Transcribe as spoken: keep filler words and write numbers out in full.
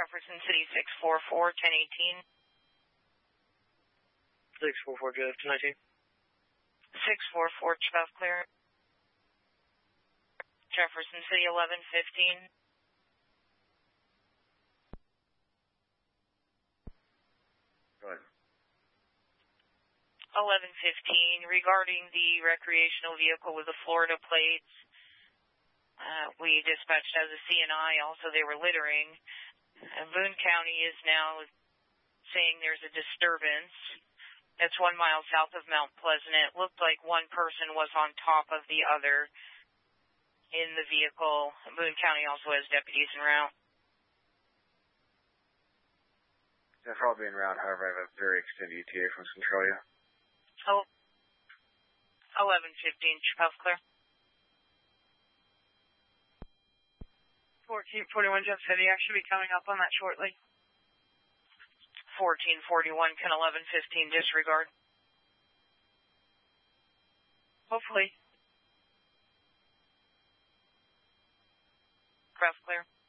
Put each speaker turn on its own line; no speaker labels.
Jefferson City six four four, ten eighteen.
six four four, Jeff, ten nineteen.
six four four, twelve clear. Jefferson City eleven fifteen.
Go ahead.
eleven fifteen, regarding the recreational vehicle with the Florida plates, uh, we dispatched as a C N I. Also, they were littering. And Boone County is now saying there's a disturbance. It's one mile south of Mount Pleasant. It looked like one person was on top of the other in the vehicle. Boone County also has deputies en route.
They're probably en route, however, I have a very extended E T A from Centralia.
Oh, eleven fifteen, twelve clear.
fourteen forty-one, Jeff City. I should be coming up on that shortly.
fourteen forty-one, can eleven fifteen disregard?
Hopefully.
Craft clear.